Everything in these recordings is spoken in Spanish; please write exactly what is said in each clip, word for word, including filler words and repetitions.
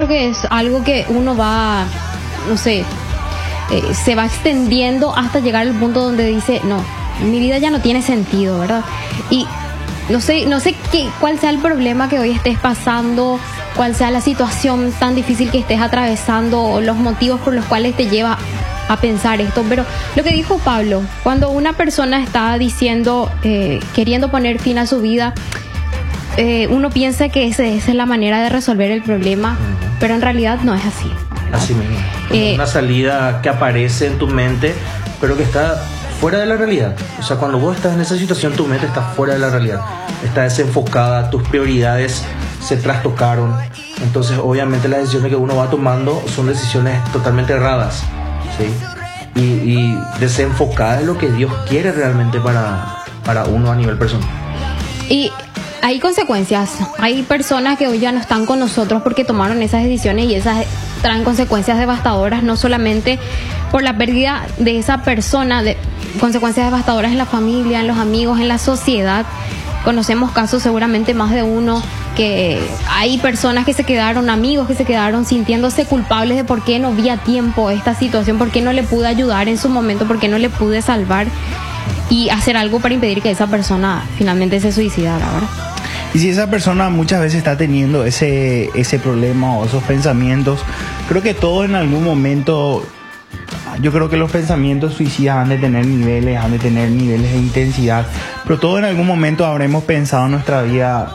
creo que es algo que uno va, no sé, eh, se va extendiendo hasta llegar al punto donde dice, no, mi vida ya no tiene sentido, ¿verdad? Y no sé, no sé qué, cuál sea el problema que hoy estés pasando, cuál sea la situación tan difícil que estés atravesando, o los motivos por los cuales te lleva a pensar esto, pero lo que dijo Pablo, cuando una persona está diciendo, eh, queriendo poner fin a su vida, eh, uno piensa que ese, esa es la manera de resolver el problema, uh-huh. pero en realidad no es así, ¿verdad? Así mismo, eh, una salida que aparece en tu mente, pero que está fuera de la realidad. O sea, cuando vos estás en esa situación, tu mente está fuera de la realidad, está desenfocada, tus prioridades se trastocaron, entonces obviamente las decisiones que uno va tomando son decisiones totalmente erradas, ¿sí? y, y desenfocadas de lo que Dios quiere realmente para, para uno a nivel personal. Y hay consecuencias, hay personas que hoy ya no están con nosotros porque tomaron esas decisiones, y esas traen consecuencias devastadoras, no solamente por la pérdida de esa persona, de consecuencias devastadoras en la familia, en los amigos, en la sociedad. Conocemos casos, seguramente más de uno, que hay personas que se quedaron, amigos que se quedaron sintiéndose culpables de por qué no vi a tiempo esta situación, por qué no le pude ayudar en su momento, por qué no le pude salvar, y hacer algo para impedir que esa persona finalmente se suicidara, ¿verdad? Y si esa persona muchas veces está teniendo ese, ese problema o esos pensamientos, creo que todos en algún momento, yo creo que los pensamientos suicidas han de tener niveles, han de tener niveles de intensidad, pero todos en algún momento habremos pensado en nuestra vida,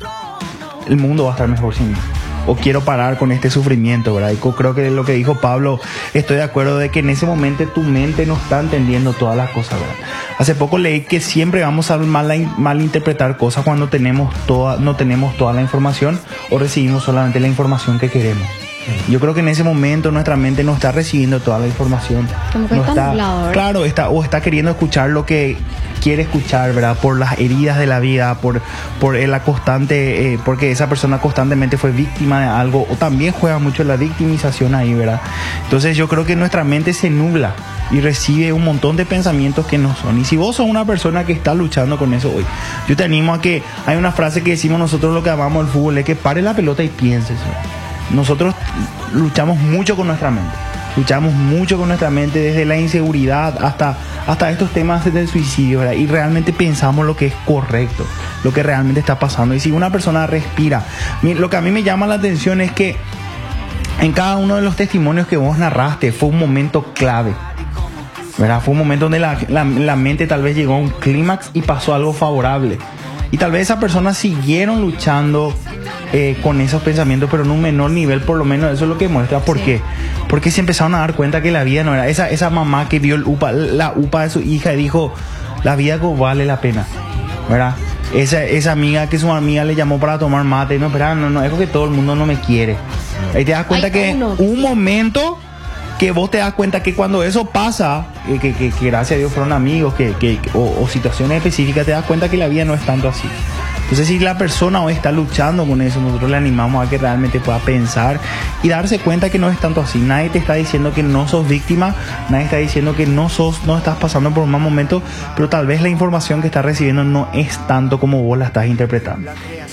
el mundo va a estar mejor sin mí, o quiero parar con este sufrimiento, ¿verdad? Y creo que lo que dijo Pablo, estoy de acuerdo de que en ese momento tu mente no está entendiendo todas las cosas, ¿verdad? Hace poco leí que siempre vamos a mal, malinterpretar cosas cuando tenemos toda, no tenemos toda la información, o recibimos solamente la información que queremos. Yo creo que en ese momento nuestra mente no está recibiendo toda la información. Como que no está está, nublado, claro, está, o está queriendo escuchar lo que quiere escuchar, ¿verdad? Por las heridas de la vida, por, por la constante, eh, porque esa persona constantemente fue víctima de algo, o también juega mucho la victimización ahí, ¿verdad? Entonces yo creo que nuestra mente se nubla y recibe un montón de pensamientos que no son. Y si vos sos una persona que está luchando con eso hoy, yo te animo a que, hay una frase que decimos nosotros lo que amamos el fútbol, es que pare la pelota y pienses, ¿verdad? Nosotros luchamos mucho con nuestra mente, luchamos mucho con nuestra mente, desde la inseguridad hasta, hasta estos temas del suicidio, ¿verdad? Y realmente pensamos lo que es correcto, lo que realmente está pasando. Y si una persona respira, lo que a mí me llama la atención es que en cada uno de los testimonios que vos narraste fue un momento clave, ¿verdad? Fue un momento donde la, la, la mente tal vez llegó a un clímax y pasó algo favorable. Y tal vez esas personas siguieron luchando eh, con esos pensamientos, pero en un menor nivel, por lo menos eso es lo que muestra. ¿Por sí. qué? Porque se empezaron a dar cuenta que la vida no era... Esa, esa mamá que vio el upa, la upa de su hija y dijo, la vida vale la pena, ¿verdad? Esa, esa amiga que su amiga le llamó para tomar mate, no, espera, no, no, es porque todo el mundo no me quiere. Ahí te das cuenta Ay, que no, un momento... que vos te das cuenta que cuando eso pasa, eh, que, que, que gracias a Dios fueron amigos, que, que, o, o situaciones específicas, te das cuenta que la vida no es tanto así. Entonces, si la persona hoy está luchando con eso, nosotros le animamos a que realmente pueda pensar y darse cuenta que no es tanto así. Nadie te está diciendo que no sos víctima, nadie está diciendo que no sos, no estás pasando por un mal momento, pero tal vez la información que estás recibiendo no es tanto como vos la estás interpretando.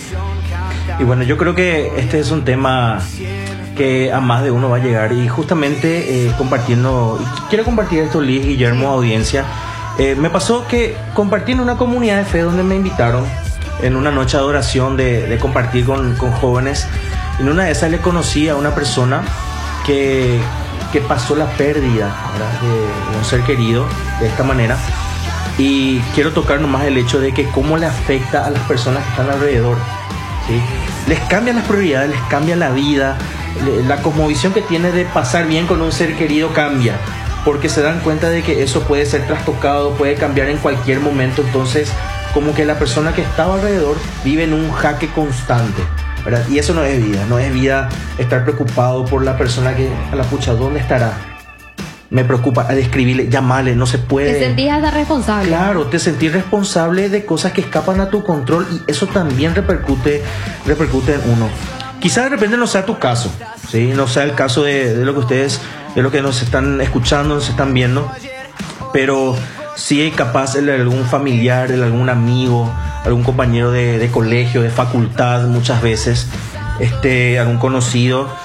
Y bueno, yo creo que este es un tema que a más de uno va a llegar, y justamente eh, compartiendo, y quiero compartir esto, Liz, Guillermo, audiencia, eh, me pasó que compartí en una comunidad de fe donde me invitaron en una noche de adoración de, de compartir con, con jóvenes. En una de esas le conocí a una persona que, que pasó la pérdida, ¿verdad?, de, de un ser querido de esta manera, y quiero tocar nomás el hecho de que cómo le afecta a las personas que están alrededor, ¿sí? Les cambian las prioridades, les cambia la vida, la cosmovisión que tiene de pasar bien con un ser querido cambia, porque se dan cuenta de que eso puede ser trastocado, puede cambiar en cualquier momento. Entonces como que la persona que estaba alrededor vive en un jaque constante, ¿verdad? Y eso no es vida, no es vida estar preocupado por la persona que, a la pucha, ¿dónde estará? Me preocupa, a describirle, llamarle, no se puede. Te sentís hasta responsable. Claro, te sentís responsable de cosas que escapan a tu control, y eso también repercute, repercute en uno. Quizás de repente no sea tu caso, ¿sí? No sea el caso de, de lo que ustedes, de lo que nos están escuchando, nos están viendo, pero sí capaz el de algún familiar, el de algún amigo, algún compañero de, de colegio, de facultad, muchas veces, este, algún conocido,